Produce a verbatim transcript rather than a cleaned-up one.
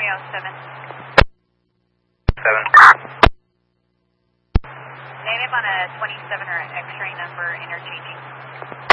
three oh seven. seven. Native on a twenty-seven or an X-ray number interchanging.